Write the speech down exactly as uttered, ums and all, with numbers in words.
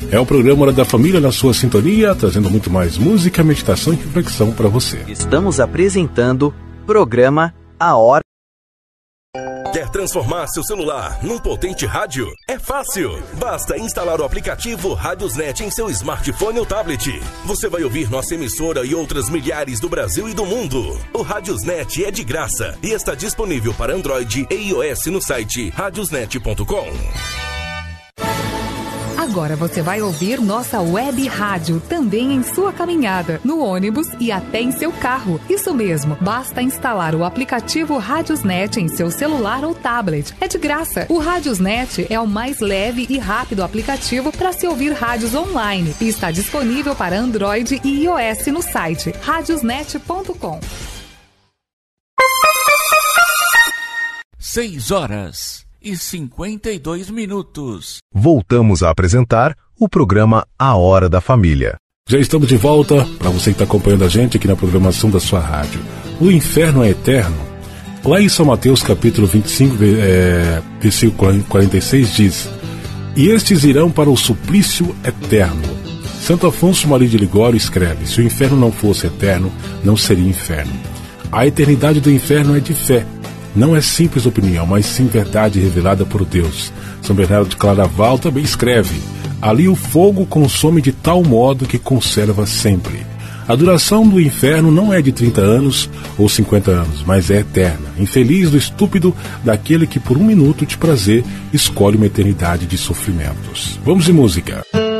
É o programa Hora da Família na sua sintonia, trazendo muito mais música, meditação e reflexão para você. Estamos apresentando programa A Hora. Quer transformar seu celular num potente rádio? É fácil! Basta instalar o aplicativo Radiosnet em seu smartphone ou tablet. Você vai ouvir nossa emissora e outras milhares do Brasil e do mundo. O Radiosnet é de graça e está disponível para Android e iOS no site radiosnet ponto com. Agora você vai ouvir nossa web rádio também em sua caminhada, no ônibus e até em seu carro. Isso mesmo, basta instalar o aplicativo Radiosnet em seu celular ou tablet. É de graça. O Radiosnet é o mais leve e rápido aplicativo para se ouvir rádios online e está disponível para Android e iOS no site radiosnet ponto com. Seis horas e cinquenta e dois minutos. Voltamos a apresentar o programa A Hora da Família. Já estamos de volta para você que está acompanhando a gente aqui na programação da sua rádio. O inferno é eterno? Lá em São Mateus capítulo vinte e cinco, é, versículo quarenta e seis diz: e estes irão para o suplício eterno. Santo Afonso Maria de Ligório escreve: se o inferno não fosse eterno, não seria inferno. A eternidade do inferno é de fé. Não é simples opinião, mas sim verdade revelada por Deus. São Bernardo de Claraval também escreve: ali o fogo consome de tal modo que conserva sempre. A duração do inferno não é de trinta anos ou cinquenta anos, mas é eterna. Infeliz do estúpido daquele que por um minuto de prazer escolhe uma eternidade de sofrimentos. Vamos de música.